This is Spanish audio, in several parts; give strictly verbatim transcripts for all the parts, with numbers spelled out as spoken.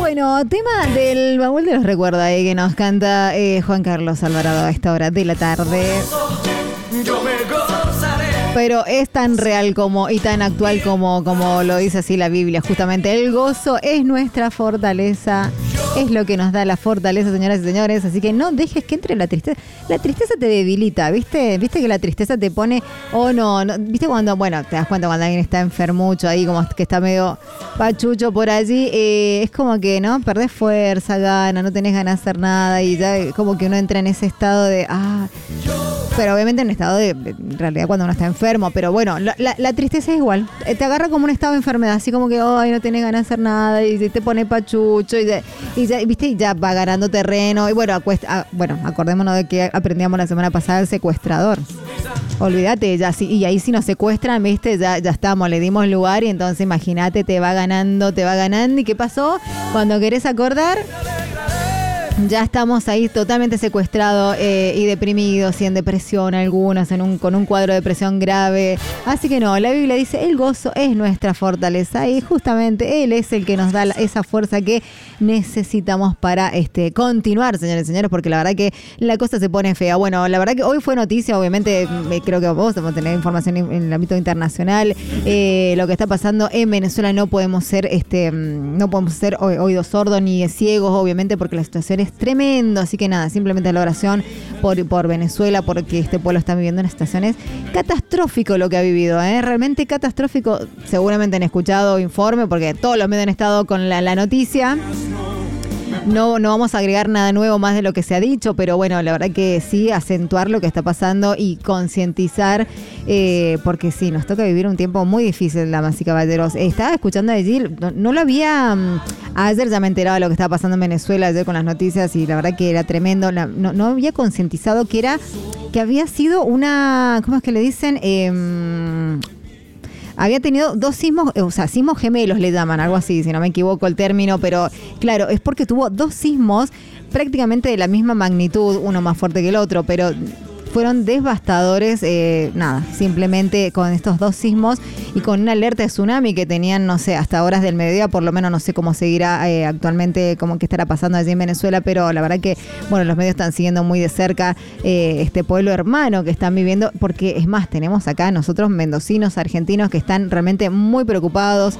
Bueno, tema del baúl de los recuerdos ahí que nos canta eh, Juan Carlos Alvarado a esta hora de la tarde. Pero es tan real como y tan actual como, como lo dice así la Biblia. Justamente el gozo es nuestra fortaleza. Es lo que nos da la fortaleza, señoras y señores. Así que no dejes que entre la tristeza. La tristeza te debilita, ¿viste? ¿Viste que la tristeza te pone... Oh, no, no. ¿Viste cuando... Bueno, te das cuenta cuando alguien está enfermucho ahí, como que está medio pachucho por allí. Eh, es como que, ¿no? Perdés fuerza, gana, no tenés ganas de hacer nada. Y ya como que uno entra en ese estado de... ah Pero obviamente en estado de... En realidad cuando uno está enfermo. Pero bueno, la, la, la tristeza es igual. Te agarra como un estado de enfermedad. Así como que, ay, no tenés ganas de hacer nada. Y te pone pachucho. Y, y ya, ¿viste? Y ya va ganando terreno. Y bueno, acuesta, bueno, acordémonos de que aprendíamos la semana pasada el secuestrador. Olvídate, ya sí, y ahí si nos secuestran, ¿viste? Ya, ya estamos, le dimos lugar. Y entonces imagínate, te va ganando, te va ganando. ¿Y qué pasó? Cuando querés acordar... Ya estamos ahí totalmente secuestrados eh, y deprimidos y en depresión algunos, en un, con un cuadro de depresión grave. Así que no, la Biblia dice, el gozo es nuestra fortaleza y justamente Él es el que nos da la, esa fuerza que necesitamos para este, continuar, señores y señores, porque la verdad que la cosa se pone fea. Bueno, la verdad que hoy fue noticia, obviamente, eh, creo que vos vamos a tener información en, en el ámbito internacional, eh, lo que está pasando en Venezuela. No podemos ser, este, no podemos ser oídos sordos ni ciegos, obviamente, porque la situación es tremendo, así que nada, simplemente la oración por, por Venezuela, porque este pueblo está viviendo una situación es catastrófico lo que ha vivido, ¿eh? Realmente catastrófico. Seguramente han escuchado informe, porque todos los medios han estado con la, la noticia. No, no vamos a agregar nada nuevo más de lo que se ha dicho, pero bueno, la verdad que sí, acentuar lo que está pasando y concientizar, eh, porque sí, nos toca vivir un tiempo muy difícil, damas y caballeros. Eh, estaba escuchando allí, no, no lo había, um, ayer ya me enteraba de lo que estaba pasando en Venezuela, ayer con las noticias, y la verdad que era tremendo. La, no, no había concientizado que era, que había sido una, ¿cómo es que le dicen? Eh, Había tenido dos sismos, o sea, sismos gemelos le llaman, algo así, si no me equivoco el término, pero claro, es porque tuvo dos sismos prácticamente de la misma magnitud, uno más fuerte que el otro, pero fueron devastadores, eh, nada, simplemente con estos dos sismos y con una alerta de tsunami que tenían, no sé, hasta horas del mediodía, por lo menos no sé cómo seguirá eh, actualmente, cómo que estará pasando allí en Venezuela, pero la verdad que, bueno, los medios están siguiendo muy de cerca eh, este pueblo hermano que están viviendo, porque es más, tenemos acá nosotros mendocinos, argentinos, que están realmente muy preocupados.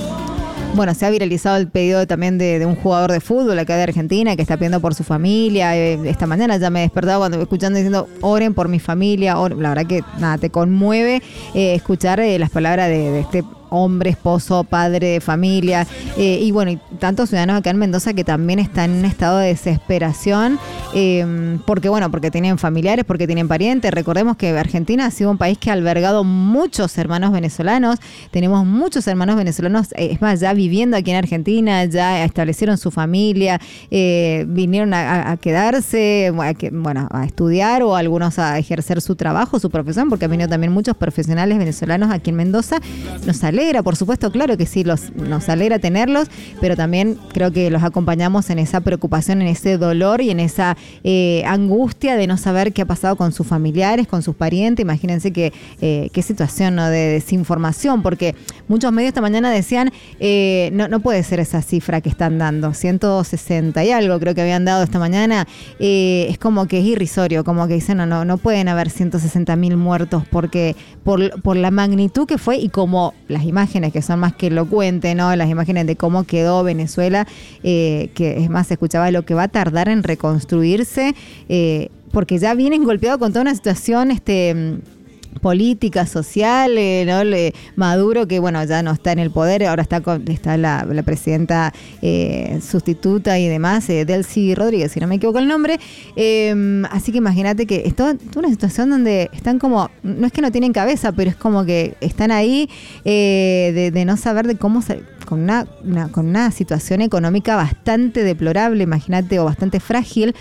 Bueno, se ha viralizado el pedido también de, de un jugador de fútbol acá de Argentina que está pidiendo por su familia. Eh, esta mañana ya me he despertado cuando escuchando diciendo, oren por mi familia. Oren. La verdad que nada, te conmueve eh, escuchar eh, las palabras de, de este hombre, esposo, padre de familia, eh, y bueno, y tantos ciudadanos acá en Mendoza que también están en un estado de desesperación, eh, porque bueno, porque tienen familiares, porque tienen parientes. Recordemos que Argentina ha sido un país que ha albergado muchos hermanos venezolanos, tenemos muchos hermanos venezolanos, eh, es más, ya viviendo aquí en Argentina, ya establecieron su familia, eh, vinieron a, a quedarse, a que, bueno, a estudiar o algunos a ejercer su trabajo, su profesión, porque han venido también muchos profesionales venezolanos aquí en Mendoza. Nos alegra, por supuesto, claro que sí, los, nos alegra tenerlos, pero también creo que los acompañamos en esa preocupación, en ese dolor y en esa eh, angustia de no saber qué ha pasado con sus familiares, con sus parientes. Imagínense que, eh, qué situación, ¿no?, de desinformación, porque muchos medios esta mañana decían, eh, no, no puede ser esa cifra que están dando, ciento sesenta y algo creo que habían dado esta mañana, eh, es como que es irrisorio, como que dicen, no, no, no pueden haber ciento sesenta mil muertos, porque por, por la magnitud que fue y como las imágenes que son más que elocuentes, ¿no? Las imágenes de cómo quedó Venezuela, eh, que es más, se escuchaba lo que va a tardar en reconstruirse, eh, porque ya vienen golpeados con toda una situación este política, social, eh, ¿no? Le, Maduro, que bueno, ya no está en el poder, ahora está con, está la, la presidenta eh, sustituta y demás, eh, Delcy Rodríguez, si no me equivoco el nombre, eh, así que imagínate que es toda, toda una situación donde están como, no es que no tienen cabeza, pero es como que están ahí eh, de, de no saber de cómo se, con una, una, con una situación económica bastante deplorable, imagínate, o bastante frágil,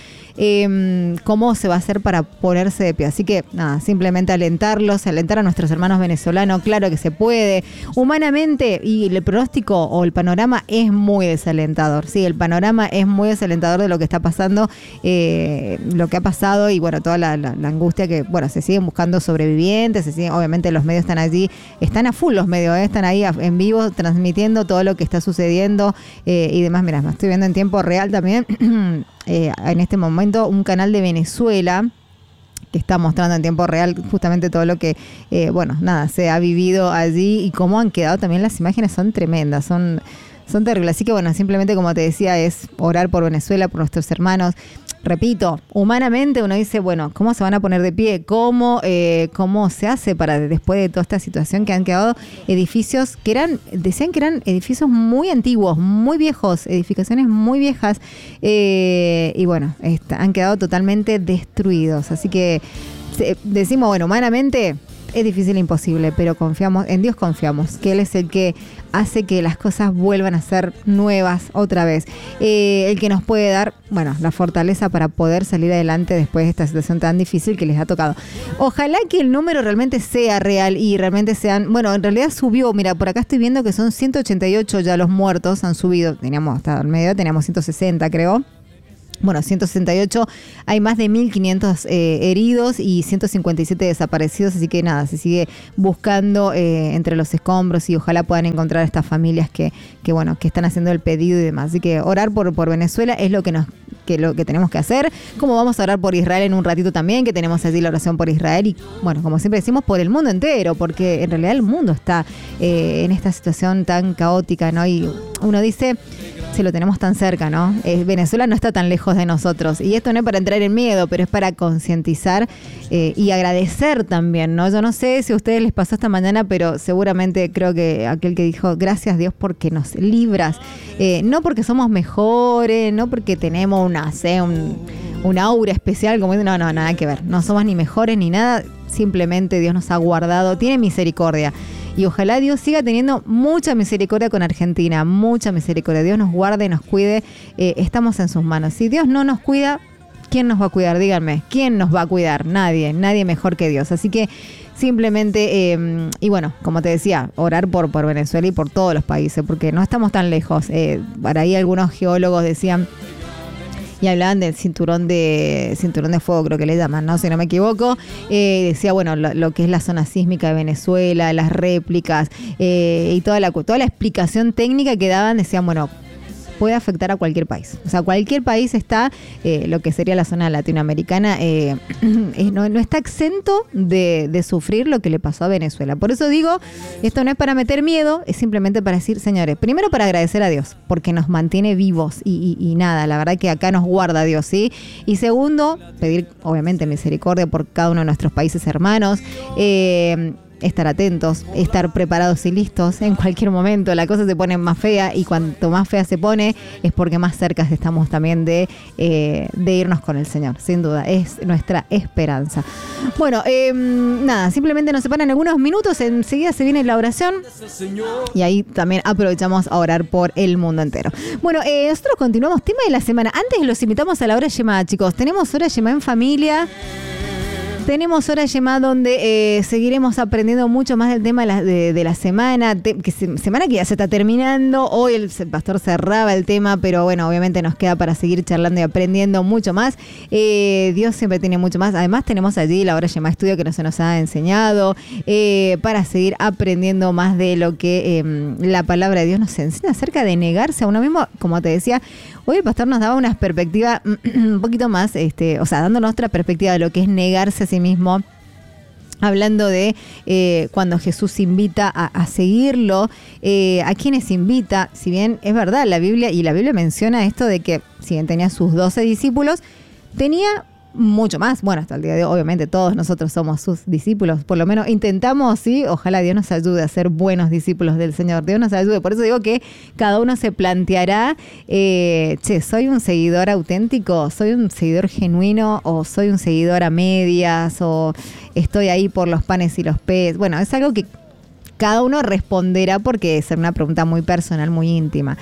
eh, cómo se va a hacer para ponerse de pie. Así que nada, simplemente alentarlos, alentar a nuestros hermanos venezolanos, claro que se puede. Humanamente, y el pronóstico o el panorama es muy desalentador, sí, el panorama es muy desalentador de lo que está pasando, eh, lo que ha pasado y bueno, toda la, la, la angustia que, bueno, se siguen buscando sobrevivientes, se siguen, obviamente los medios están allí, están a full los medios, eh, están ahí a, en vivo transmitiendo todo todo lo que está sucediendo eh, y demás. Mirá, me estoy viendo en tiempo real también eh, en este momento un canal de Venezuela que está mostrando en tiempo real justamente todo lo que, eh, bueno, nada, se ha vivido allí y cómo han quedado también las imágenes son tremendas, son, son terribles. Así que bueno, simplemente como te decía, es orar por Venezuela, por nuestros hermanos. Repito, humanamente uno dice, bueno, ¿cómo se van a poner de pie? ¿Cómo, eh, cómo se hace para después de toda esta situación que han quedado edificios que eran, decían que eran edificios muy antiguos, muy viejos, edificaciones muy viejas, eh, y bueno, está, han quedado totalmente destruidos. Así que decimos, bueno, humanamente es difícil e imposible, pero confiamos, en Dios confiamos, que Él es el que hace que las cosas vuelvan a ser nuevas otra vez. Eh, el que nos puede dar, bueno, la fortaleza para poder salir adelante después de esta situación tan difícil que les ha tocado. Ojalá que el número realmente sea real y realmente sean, bueno, en realidad subió, mira, por acá estoy viendo que son ciento ochenta y ocho ya los muertos, han subido, teníamos hasta el medio, teníamos ciento sesenta creo. Bueno, ciento sesenta y ocho, hay más de mil quinientos eh, heridos y ciento cincuenta y siete desaparecidos, así que nada, se sigue buscando eh, entre los escombros y ojalá puedan encontrar a estas familias que, que bueno, que están haciendo el pedido y demás. Así que orar por, por Venezuela es lo que nos que lo que tenemos que hacer, como vamos a orar por Israel en un ratito también, que tenemos allí la oración por Israel y bueno, como siempre decimos, por el mundo entero, porque en realidad el mundo está eh, en esta situación tan caótica, ¿no? Y uno dice, si lo tenemos tan cerca, ¿no? Eh, Venezuela no está tan lejos de nosotros y esto no es para entrar en miedo, pero es para concientizar eh, y agradecer también, ¿no? Yo no sé si a ustedes les pasó esta mañana, pero seguramente creo que aquel que dijo, gracias Dios porque nos libras, eh, no porque somos mejores, no porque tenemos una, sé, un, un aura especial, como no, no, nada que ver, no somos ni mejores ni nada, simplemente Dios nos ha guardado, tiene misericordia. Y ojalá Dios siga teniendo mucha misericordia con Argentina, mucha misericordia. Dios nos guarde, nos cuide, eh, estamos en sus manos. Si Dios no nos cuida, ¿quién nos va a cuidar? Díganme, ¿quién nos va a cuidar? Nadie, nadie mejor que Dios. Así que simplemente, eh, y bueno, como te decía, orar por, por Venezuela y por todos los países, porque no estamos tan lejos. Eh, para ahí algunos geólogos decían, y hablaban del cinturón de cinturón de fuego, creo que le llaman, ¿no? Si no me equivoco. Eh, decía, bueno, lo, lo que es la zona sísmica de Venezuela, las réplicas eh, y toda la, toda la explicación técnica que daban, decían, bueno, puede afectar a cualquier país. O sea, cualquier país está, eh, lo que sería la zona latinoamericana, eh, no, no está exento de, de sufrir lo que le pasó a Venezuela. Por eso digo, esto no es para meter miedo, es simplemente para decir, señores, primero para agradecer a Dios, porque nos mantiene vivos y, y, y nada, la verdad que acá nos guarda Dios, ¿sí? Y segundo, pedir obviamente misericordia por cada uno de nuestros países hermanos, eh, estar atentos, estar preparados y listos en cualquier momento. La cosa se pone más fea y cuanto más fea se pone es porque más cerca estamos también de, eh, de irnos con el Señor, sin duda, es nuestra esperanza. Bueno, eh, nada, simplemente nos separan algunos minutos, enseguida se viene la oración y ahí también aprovechamos a orar por el mundo entero. Bueno, eh, nosotros continuamos, tema de la semana. Antes los invitamos a la hora llamada, chicos, tenemos hora llamada en familia. Tenemos hora llamada donde eh, seguiremos aprendiendo mucho más del tema de la, de, de la semana, te, que se, semana que ya se está terminando. Hoy el, el pastor cerraba el tema, pero bueno, obviamente nos queda para seguir charlando y aprendiendo mucho más. Eh, Dios siempre tiene mucho más. Además tenemos allí la hora llamada estudio que no se nos ha enseñado eh, para seguir aprendiendo más de lo que eh, la palabra de Dios nos enseña acerca de negarse a uno mismo. Como te decía, hoy el pastor nos daba una perspectiva un poquito más, este, o sea, dándonos otra perspectiva de lo que es negarse a sí mismo, hablando de eh, cuando Jesús invita a, a seguirlo, eh, a quienes invita, si bien es verdad la Biblia, y la Biblia menciona esto de que si bien tenía sus doce discípulos, tenía mucho más. Bueno, hasta el día de hoy, obviamente, todos nosotros somos sus discípulos. Por lo menos intentamos, sí. Ojalá Dios nos ayude a ser buenos discípulos del Señor. Dios nos ayude. Por eso digo que cada uno se planteará, eh, che, ¿soy un seguidor auténtico? ¿Soy un seguidor genuino? ¿O soy un seguidor a medias? ¿O estoy ahí por los panes y los peces? Bueno, es algo que cada uno responderá porque es una pregunta muy personal, muy íntima.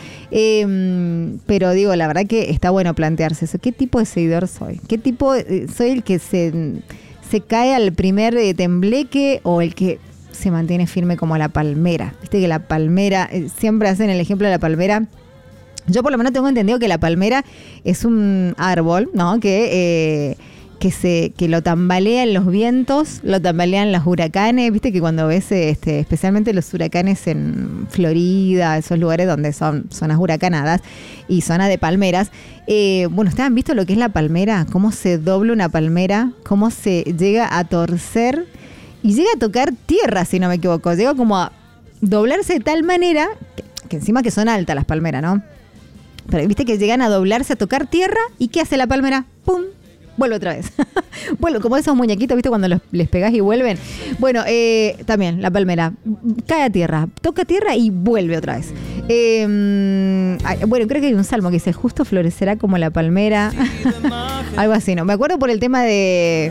Eh, pero digo, la verdad que está bueno plantearse eso. ¿Qué tipo de seguidor soy? ¿Qué tipo de, soy el que se, se cae al primer eh, tembleque o el que se mantiene firme como la palmera? Viste que la palmera, eh, siempre hacen el ejemplo de la palmera. Yo por lo menos tengo entendido que la palmera es un árbol, ¿no? Que... Eh, que se que lo tambalean los vientos, lo tambalean los huracanes. Viste que cuando ves, este, especialmente los huracanes en Florida, esos lugares donde son zonas huracanadas y zona de palmeras. Eh, bueno, ¿ustedes han visto lo que es la palmera? Cómo se dobla una palmera, cómo se llega a torcer y llega a tocar tierra, si no me equivoco. Llega como a doblarse de tal manera, que, que encima que son altas las palmeras, ¿no? Pero viste que llegan a doblarse, a tocar tierra, ¿y qué hace la palmera? ¡Pum! Vuelve otra vez. Vuelve, como esos muñequitos, ¿viste? Cuando los, les pegás y vuelven. Bueno, eh, también la palmera cae a tierra, toca tierra y vuelve otra vez. Eh, bueno, creo que hay un salmo que dice, justo florecerá como la palmera. Algo así, ¿no? Me acuerdo por el tema de...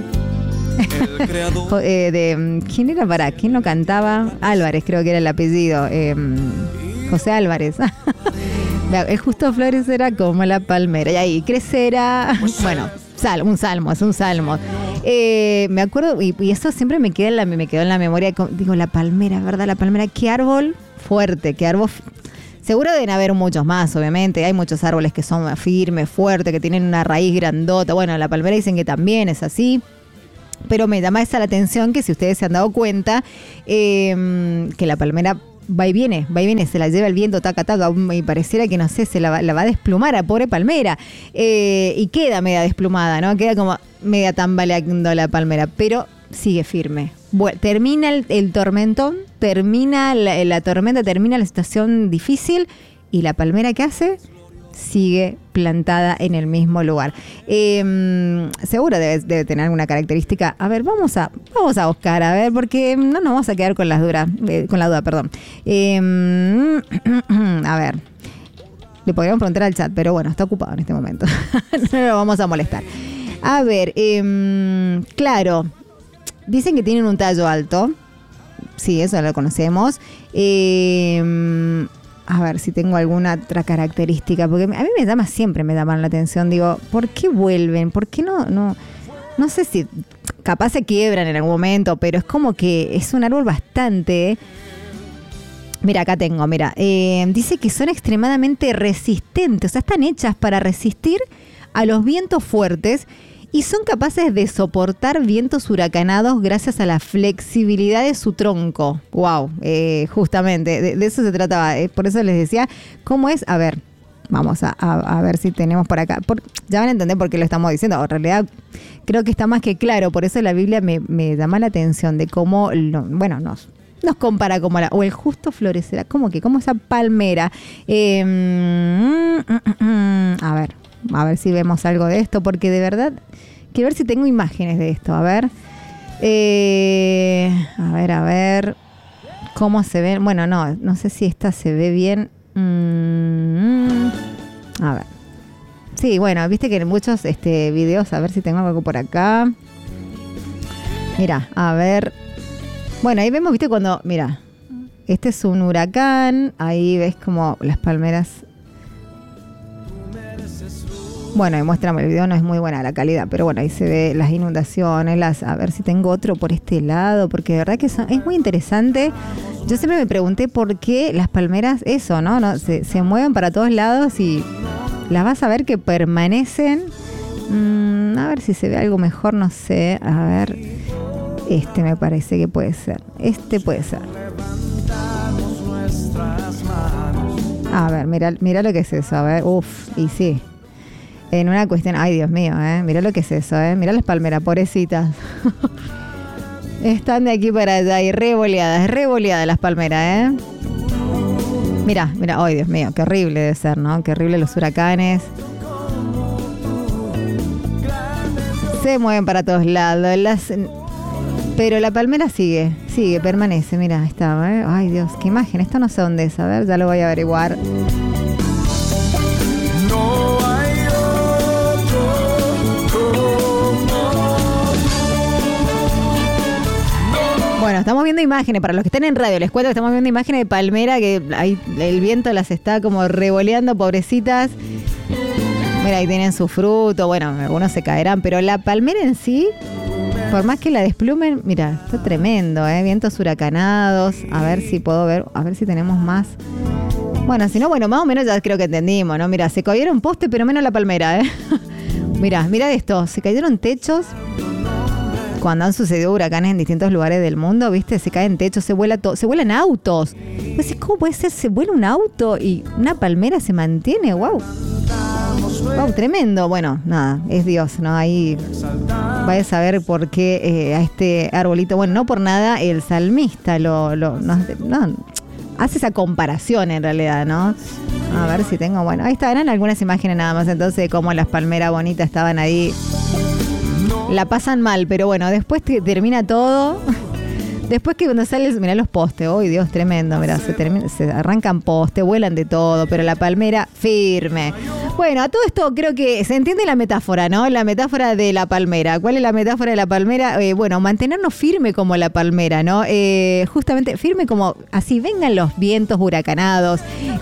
eh, de ¿quién era para? ¿Quién lo cantaba? Álvarez, creo que era el apellido. Eh, José Álvarez. El justo florecerá como la palmera. Y ahí crecerá. Bueno, salmo, un salmo, es un salmo. Eh, me acuerdo, y, y eso siempre me queda en la, me quedó en la memoria. Digo, la palmera, ¿verdad? La palmera, qué árbol fuerte, qué árbol. Seguro deben haber muchos más, obviamente. Hay muchos árboles que son firmes, fuertes, que tienen una raíz grandota. Bueno, la palmera dicen que también es así. Pero me llama esa la atención que si ustedes se han dado cuenta, eh, que la palmera va y viene, va y viene, se la lleva el viento, taca, taca, y pareciera que, no sé, se la va, la va a desplumar a pobre palmera. Eh, y queda media desplumada, ¿no? Queda como media tambaleando la palmera, pero sigue firme. Bueno, termina el, el tormentón, termina la, la tormenta, termina la situación difícil, y la palmera, ¿qué hace? Sigue plantada en el mismo lugar. Eh, seguro debe, debe tener alguna característica. A ver, vamos a vamos a buscar, a ver, porque no nos vamos a quedar con las dudas, eh, con la duda, perdón. Eh, a ver, le podríamos preguntar al chat, pero bueno, está ocupado en este momento. No lo vamos a molestar. A ver, eh, claro, dicen que tienen un tallo alto. Sí, eso lo conocemos. Eh, A ver si tengo alguna otra característica, porque a mí me llama, siempre me llaman la atención. Digo, ¿por qué vuelven? ¿Por qué no? No, no sé si capaz se quiebran en algún momento, pero es como que es un árbol bastante... Mira, acá tengo, mira. Eh, dice que son extremadamente resistentes, o sea, están hechas para resistir a los vientos fuertes y son capaces de soportar vientos huracanados gracias a la flexibilidad de su tronco. Wow, eh, justamente, de, de eso se trataba. Eh, por eso les decía, ¿cómo es? A ver, vamos a, a, a ver si tenemos por acá. Por, ya van a entender por qué lo estamos diciendo. En realidad, creo que está más que claro. Por eso la Biblia me, me llama la atención de cómo, lo, bueno, nos, nos compara como la, o el justo florecerá, como que, como esa palmera. Eh, mm, mm, mm, a ver. A ver si vemos algo de esto, porque de verdad quiero ver si tengo imágenes de esto. A ver, eh, a ver, a ver cómo se ven. Bueno, no, no sé si esta se ve bien. Mm, a ver. Sí, bueno, viste que en muchos este, videos, a ver si tengo algo por acá. Mira, a ver. Bueno, ahí vemos, viste, cuando, mira, este es un huracán. Ahí ves como las palmeras. Bueno, y muéstrame el video, no es muy buena la calidad, pero bueno, ahí se ve las inundaciones, las, a ver si tengo otro por este lado, porque de verdad que son, es muy interesante. Yo siempre me pregunté por qué las palmeras, eso, ¿no? no se, se mueven para todos lados y las vas a ver que permanecen. Mm, a ver si se ve algo mejor, no sé. A ver, este me parece que puede ser. Este puede ser. A ver, mira, mira lo que es eso, a ver, uff, y sí. En una cuestión, ay Dios mío, ¿eh? Mirá lo que es eso, ¿eh? Mirá las palmeras, pobrecitas. Están de aquí para allá y revoleadas, revoleadas las palmeras, ¿eh? Mirá, mirá, ay Dios mío, qué horrible debe ser, ¿no? Qué horrible los huracanes. Se mueven para todos lados, las... pero la palmera sigue, sigue, permanece, mirá, ahí está, ¿eh? Ay Dios, qué imagen, esto no sé dónde es, a ver, ya lo voy a averiguar. Bueno, estamos viendo imágenes, para los que están en radio, les cuento que estamos viendo imágenes de palmera que ahí el viento las está como revoleando, pobrecitas. Mira, ahí tienen su fruto, bueno, algunos se caerán, pero la palmera en sí, por más que la desplumen, mira, está tremendo, ¿eh? Vientos huracanados, a ver si puedo ver, a ver si tenemos más. Bueno, si no, bueno, más o menos ya creo que entendimos, ¿no? Mira, se cayeron un poste, pero menos la palmera, ¿eh? Mirá, mirá esto, se cayeron techos cuando han sucedido huracanes en distintos lugares del mundo, ¿viste? Se caen techos, se vuela todo, se vuelan autos. Pues, ¿cómo puede ser? Se vuela un auto y una palmera se mantiene, wow. Wow, tremendo. Bueno, nada, es Dios, ¿no? Ahí vaya a saber por qué eh, a este arbolito, bueno, no por nada el salmista lo, lo no, no, hace esa comparación en realidad, ¿no? A ver si tengo, bueno, ahí estaban algunas imágenes nada más entonces de cómo las palmeras bonitas estaban ahí. La pasan mal, pero bueno, después te, termina todo. Después que cuando sales, mirá los postes, ¡oh Dios, tremendo! Mirá, se, termina, se arrancan postes, vuelan de todo, pero la palmera firme. Bueno, a todo esto creo que se entiende la metáfora, ¿no? La metáfora de la palmera. ¿Cuál es la metáfora de la palmera? Eh, bueno, mantenernos firme como la palmera, ¿no? Eh, justamente firme como así, vengan los vientos huracanados,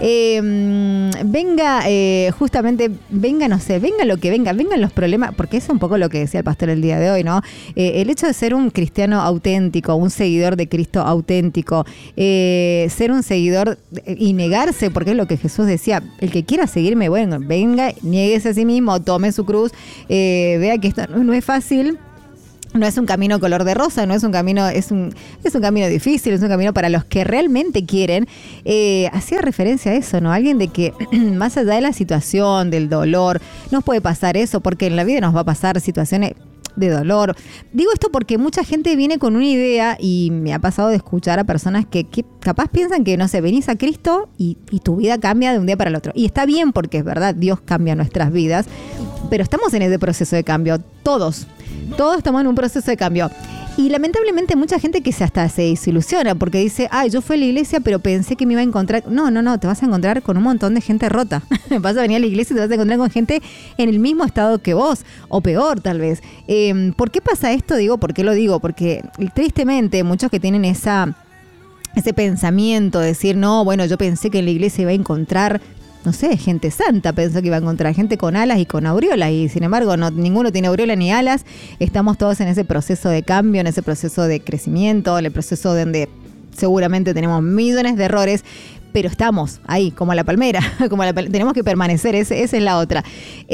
eh, venga, eh, justamente, venga, no sé, venga lo que venga, vengan los problemas, porque eso es un poco lo que decía el pastor el día de hoy, ¿no? Eh, el hecho de ser un cristiano auténtico, un seguidor de Cristo auténtico, eh, ser un seguidor y negarse, porque es lo que Jesús decía, el que quiera seguirme, bueno, venga, niéguese a sí mismo, tome su cruz, eh, vea que esto no, no es fácil. No es un camino color de rosa, no es un camino, es un, es un camino difícil, es un camino para los que realmente quieren. Eh, hacía referencia a eso, ¿no? Alguien de que más allá de la situación, del dolor, nos puede pasar eso, porque en la vida nos va a pasar situaciones de dolor. Digo esto porque mucha gente viene con una idea y me ha pasado de escuchar a personas que, que capaz piensan que, no sé, venís a Cristo y, y tu vida cambia de un día para el otro. Y está bien porque es verdad, Dios cambia nuestras vidas, pero estamos en ese proceso de cambio, todos. Todos estamos en un proceso de cambio. Y lamentablemente mucha gente que se hasta se desilusiona porque dice, ay, yo fui a la iglesia pero pensé que me iba a encontrar. No, no, no, te vas a encontrar con un montón de gente rota. Vas a venir a la iglesia y te vas a encontrar con gente en el mismo estado que vos, o peor tal vez. Eh, ¿Por qué pasa esto? Digo, ¿por qué lo digo? Porque tristemente muchos que tienen esa, ese pensamiento de decir, no, bueno, yo pensé que en la iglesia iba a encontrar, no sé, gente santa, pensó que iba a encontrar gente con alas y con aureolas, y sin embargo no, ninguno tiene aureola ni alas. Estamos todos en ese proceso de cambio, en ese proceso de crecimiento, en el proceso donde seguramente tenemos millones de errores, pero estamos ahí, como la palmera, como la pal- tenemos que permanecer, ese, esa es la otra.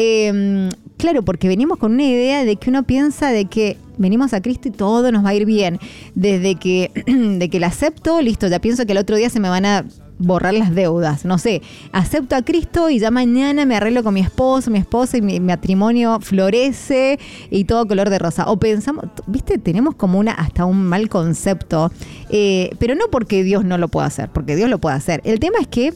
Eh, claro, porque venimos con una idea de que uno piensa de que venimos a Cristo y todo nos va a ir bien. Desde que, de que la acepto, listo, ya pienso que el otro día se me van a borrar las deudas, no sé, acepto a Cristo y ya mañana me arreglo con mi esposo, mi esposa y mi matrimonio florece y todo color de rosa. O pensamos, viste, tenemos como una hasta un mal concepto, eh, pero no porque Dios no lo pueda hacer, porque Dios lo puede hacer. El tema es que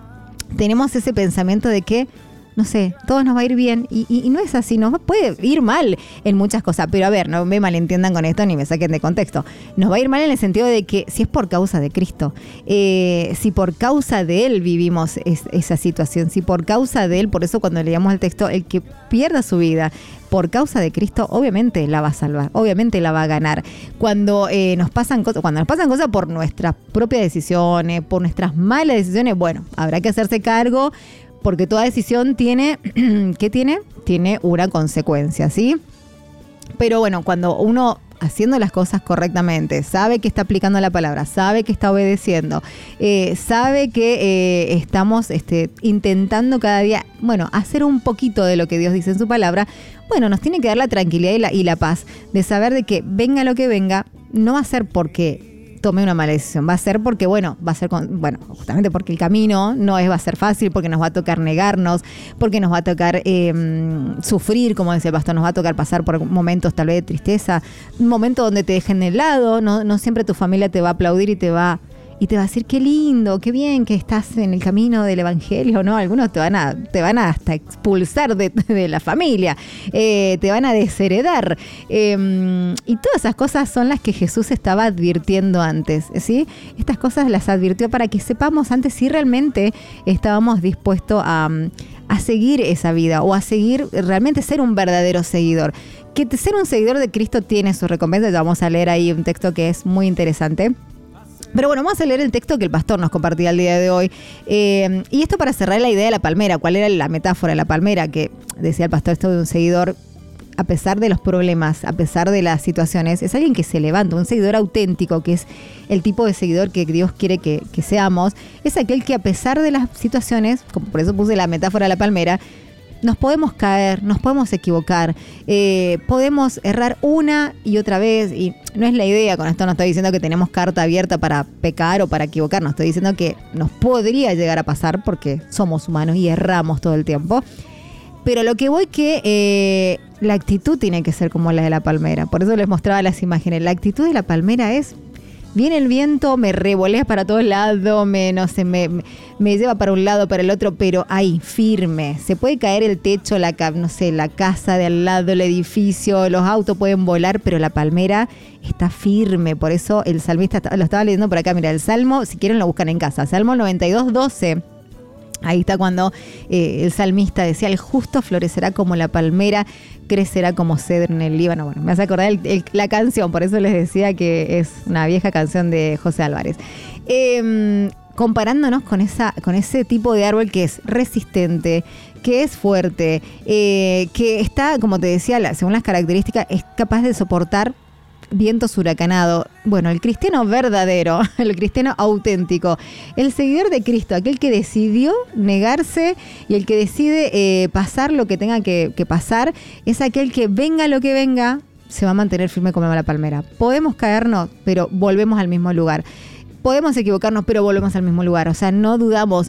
tenemos ese pensamiento de que, no sé, todo nos va a ir bien y, y, y no es así, nos puede ir mal en muchas cosas, pero a ver, no me malentiendan con esto ni me saquen de contexto. Nos va a ir mal en el sentido de que si es por causa de Cristo, eh, si por causa de Él vivimos es, esa situación, si por causa de Él, por eso cuando leíamos el texto, el que pierda su vida por causa de Cristo, obviamente la va a salvar, obviamente la va a ganar. Cuando eh, nos pasan cosas, cuando nos pasan cosas por nuestras propias decisiones, por nuestras malas decisiones, bueno, habrá que hacerse cargo, porque toda decisión tiene, ¿qué tiene? Tiene una consecuencia, ¿sí? Pero bueno, cuando uno haciendo las cosas correctamente, sabe que está aplicando la palabra, sabe que está obedeciendo, eh, sabe que eh, estamos este, intentando cada día, bueno, hacer un poquito de lo que Dios dice en su palabra, bueno, nos tiene que dar la tranquilidad y la, y la paz de saber de que venga lo que venga, no va a ser porque tome una mala decisión, va a ser porque, bueno, va a ser, con, bueno, justamente porque el camino no es, va a ser fácil, porque nos va a tocar negarnos, porque nos va a tocar eh, sufrir, como decía el pastor, nos va a tocar pasar por momentos tal vez de tristeza, un momento donde te dejen de lado, no, no siempre tu familia te va a aplaudir y te va y te va a decir qué lindo, qué bien que estás en el camino del evangelio, ¿no? Algunos te van a, te van a hasta expulsar de, de la familia, eh, te van a desheredar. Eh, y todas esas cosas son las que Jesús estaba advirtiendo antes, ¿sí? Estas cosas las advirtió para que sepamos antes si realmente estábamos dispuestos a, a seguir esa vida o a seguir, realmente ser un verdadero seguidor. Que ser un seguidor de Cristo tiene su recompensa. Ya vamos a leer ahí un texto que es muy interesante. Pero bueno, vamos a leer el texto que el pastor nos compartía el día de hoy. Eh, y esto para cerrar la idea de la palmera. ¿Cuál era la metáfora de la palmera? Que decía el pastor, esto de un seguidor, a pesar de los problemas, a pesar de las situaciones, es alguien que se levanta, un seguidor auténtico, que es el tipo de seguidor que Dios quiere que, que seamos. Es aquel que a pesar de las situaciones, como por eso puse la metáfora de la palmera, nos podemos caer, nos podemos equivocar, eh, podemos errar una y otra vez, y no es la idea, con esto no estoy diciendo que tenemos carta abierta para pecar o para equivocarnos, estoy diciendo que nos podría llegar a pasar porque somos humanos y erramos todo el tiempo. Pero lo que voy que eh, la actitud tiene que ser como la de la palmera. Por eso les mostraba las imágenes. La actitud de la palmera es, viene el viento, me revolea para todos lados, me, no sé, me, me lleva para un lado, para el otro, pero ahí, firme. Se puede caer el techo, la, no sé, la casa de al lado, el edificio, los autos pueden volar, pero la palmera está firme. Por eso el salmista, lo estaba leyendo por acá, mira, el Salmo, si quieren lo buscan en casa, Salmo noventa y dos, doce. Ahí está cuando eh, el salmista decía, el justo florecerá como la palmera, crecerá como cedro en el Líbano. Bueno, me hace acordar el, el, la canción, por eso les decía que es una vieja canción de José Álvarez. Eh, comparándonos con, esa, con ese tipo de árbol que es resistente, que es fuerte, eh, que está, como te decía, la, según las características, es capaz de soportar vientos huracanados. Bueno, el cristiano verdadero, el cristiano auténtico, el seguidor de Cristo, aquel que decidió negarse y el que decide eh, pasar lo que tenga que, que pasar, es aquel que venga lo que venga, se va a mantener firme como la palmera. Podemos caernos, pero volvemos al mismo lugar. Podemos equivocarnos, pero volvemos al mismo lugar. O sea, no dudamos.